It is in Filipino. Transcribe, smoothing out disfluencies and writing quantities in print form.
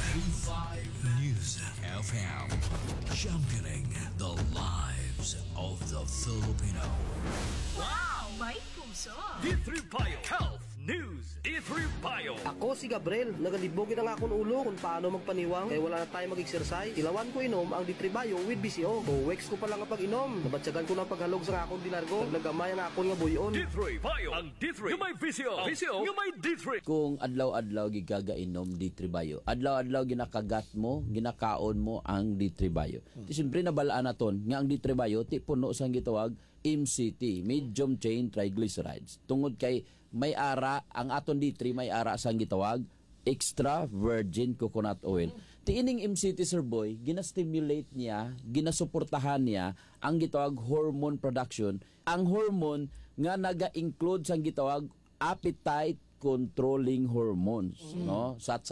News FM, championing the lives of the Filipino. Wow! May puso! D3 Bio Health News. D3 Bio. Ako si Gabriel, nagalibogin ang akong ulo kung paano magpaniwang kaya wala na tayo mag-exercise. Ilawan ko inom ang D3 Bio with BCO. O weeks ko pa lang ang pag-inom. Nabatsagan ko ng paghalog sa akong dinargo. Naglagamay ang akong nga buyon. D3 Bio. Ang D3 yung may VCO. VCO yung may D3. Kung adlaw-adlaw gigagainom D3 Bio, adlaw-adlaw ginakagat mo, ginakaon mo ang D3 Bio. Ti siyempre nabalaan naton nga ang D3 Bio ti puno sang gitawag MCT, medium chain triglycerides. Tungod kay may ara ang aton D3 may ara sang gitawag extra virgin coconut oil. Ti ining MCT, Sir Boy, ginastimulate niya, ginasuportahan niya ang gitawag hormone production. Ang hormone nga naga-include sang gitawag appetite controlling hormones, no?